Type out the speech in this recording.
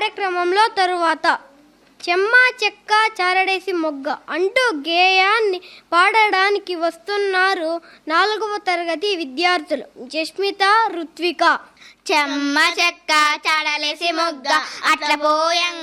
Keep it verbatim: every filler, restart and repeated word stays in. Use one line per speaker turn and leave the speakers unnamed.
కార్యక్రమంలో తరువాత చెమ్మ చెక్క చారడేసి మొగ్గ అంటూ గేయాన్ని పాడడానికి వస్తున్నారు నాలుగవ తరగతి విద్యార్థులు జస్మిత, రుత్విక.
చెమ్మ చెక్క చాడలేసి మొగ్గ అట్ల పోయంగా